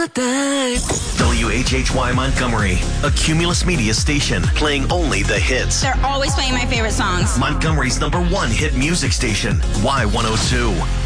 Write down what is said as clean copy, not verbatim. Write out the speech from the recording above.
WHHY Montgomery, a Cumulus Media station, playing only the hits. They're always playing my favorite songs. Montgomery's #1 hit music station, Y102.